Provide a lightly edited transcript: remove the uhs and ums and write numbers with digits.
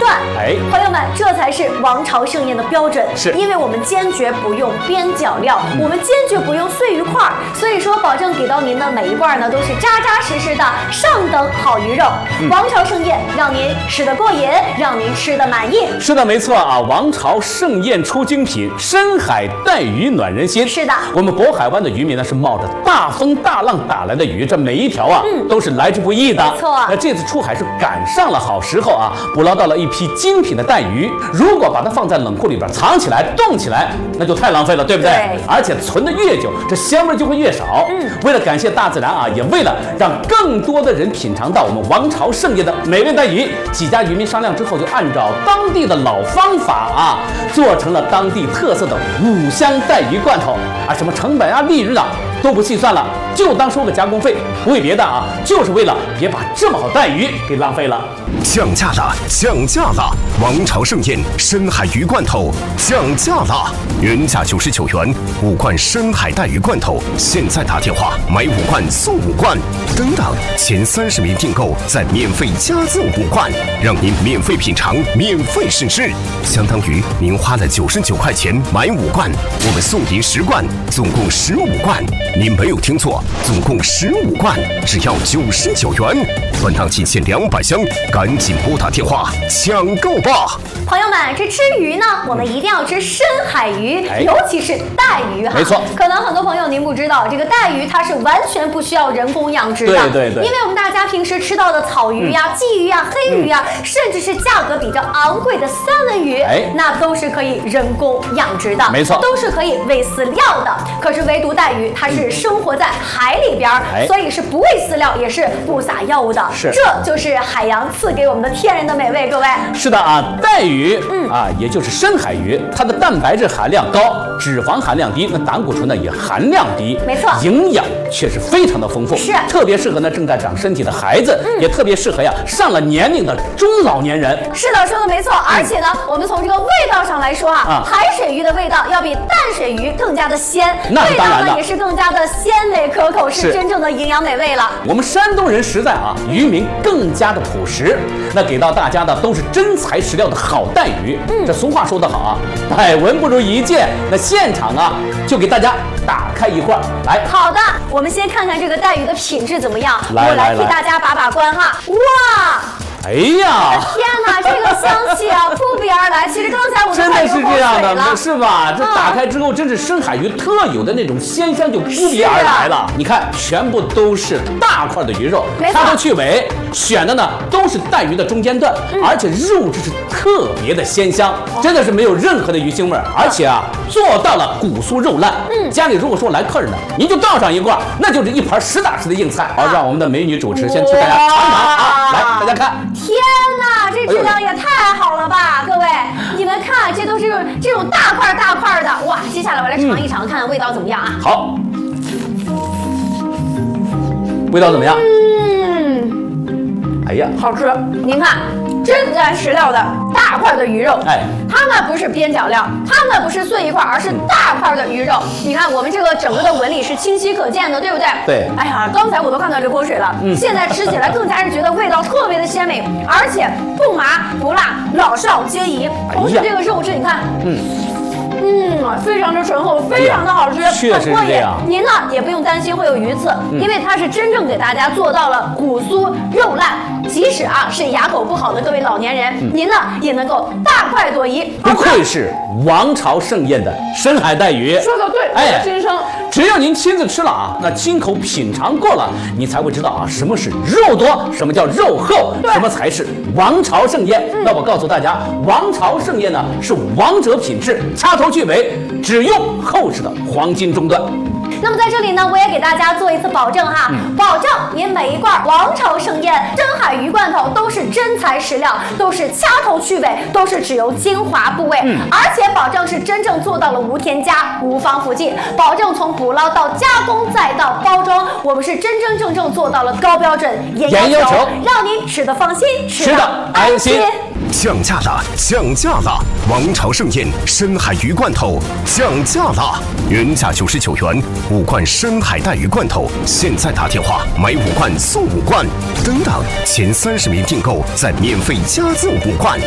段。 哎， 朋友们，这才是王朝盛宴的标准。 是， 因为我们坚决不用边角料，我们坚决不用碎鱼块，所以说保证给到您的每一罐呢都是扎扎实实的上等好鱼肉。王朝盛宴让您吃得过瘾，让您吃得满意。 是的，没错啊！王朝盛宴出精品，深海带鱼暖人心。 是的， 我们渤海湾的渔民呢是冒着大风大浪打来的鱼，这每一条啊都是来之不易的。 没错， 那这次出海是赶上了好时候啊，捕捞到了一批精品的带鱼。如果把它放在冷库里边藏起来、冻起来，那就太浪费了，对不对？ 对。 而且存的越久，这香味就会越少。为了感谢大自然啊，也为了让更多的人品尝到我们王朝盛宴的美味带鱼，几家渔民商量之后，就按照当地的老方法啊，做成了当地特色的五香带鱼罐头啊，什么成本啊、利润啊都不细算了，就当收个加工费，不为别的啊，就是为了别把这么好带鱼给浪费了。 降价了，降价了！王朝盛宴深海鱼罐头降价了，原价99元，5罐深海带鱼罐头，现在打电话买5罐送5罐，等等，前30名订购再免费加赠5罐，让您免费品尝，免费试吃，相当于您花了99块钱买5罐，我们送您10罐，总共15罐。您没有听错，总共15罐，只要99元。本档仅限200箱，赶紧拨打电话抢购吧！ 朋友们，这吃鱼呢，我们一定要吃深海鱼，尤其是带鱼哈。 没错。 可能很多朋友您不知道，这个带鱼它是完全不需要人工养殖的。 对。 因为我们大家平时吃到的草鱼呀、鲫鱼呀、黑鱼呀，甚至是价格比较昂贵的三文鱼，那都是可以人工养殖的。 没错。 都是可以喂饲料的。可是唯独带鱼，它是生活在海里边，所以是不喂饲料，也是不撒药物的。 是。 这就是海洋赐给我们的天然的美味，各位。 是的啊，带鱼，也就是深海鱼，它的蛋白质含量高，脂肪含量低，那胆固醇呢也含量低， 没错， 营养却是非常的丰富， 是特别适合呢正在长身体的孩子，也特别适合呀上了年龄的中老年人。 是的，说的没错。而且呢，我们从这个味道上来说啊，海水鱼的味道要比淡水鱼更加的鲜，味道呢也是更加的鲜美可口，是真正的营养美味了。 我们山东人实在啊，渔民更加的朴实，那给到大家的都是真材实料的好带鱼。这俗话说得好啊，百闻不如一见。那现场啊，就给大家打开一罐来。 好的，我们先看看这个带鱼的品质怎么样，我来替大家把关哈。哇！ 哎呀！ 天哪，这个香气啊，扑鼻而来。其实刚才我真的是这样的，是吧？这打开之后，真是深海鱼特有的那种鲜香就扑鼻而来了。你看，全部都是大块的鱼肉，它都去尾，选的呢都是带鱼的中间段，而且肉质是特别的鲜香，真的是没有任何的鱼腥味，而且啊做到了骨酥肉烂。家里如果说来客人呢，您就倒上一罐，那就是一盘实打实的硬菜。好，让我们的美女主持先替大家尝尝啊，来，大家看。 天哪，这质量也太好了吧！各位，你们看，这都是这种大块的，哇！接下来我来尝一尝，看看味道怎么样啊？ 好，味道怎么样？哎呀， 好吃！您看，真材实料的大块的鱼肉，它呢不是边角料，它呢不是碎一块，而是大块的鱼肉。你看我们这个整个的纹理是清晰可见的，对不对？ 对。 哎呀，刚才我都看到流口水了。现在吃起来更加是觉得味道特别的鲜美，而且不麻不辣，老少皆宜。同时这个肉质，你看，非常的醇厚，非常的好吃， 确实是这样。 您呢也不用担心会有鱼刺，因为它是真正给大家做到了骨酥肉烂，即使啊是牙口不好的各位老年人，您呢也能够大快朵颐。 不愧是王朝盛宴的深海带鱼， 说的对，我的心声。 只要您亲自吃了啊，那亲口品尝过了，你才会知道啊什么是肉多，什么叫肉厚，什么才是王朝盛宴。那我告诉大家，王朝盛宴呢是王者品质，掐头去尾，只用厚实的黄金中段。 那么在这里呢，我也给大家做一次保证哈，保证您每一罐王朝盛宴深海鱼罐头都是真材实料，都是掐头去尾，都是只有精华部位，而且保证是真正做到了无添加、无防腐剂，保证从捕捞到加工再到包装，我们是真真正正做到了高标准、严要求，让您吃得放心，吃得安心。 降价了，降价了！王朝盛宴深海鱼罐头降价了，原价99元，5罐深海带鱼罐头，现在打电话买5罐送5罐，等等，前30名订购再免费加赠5罐。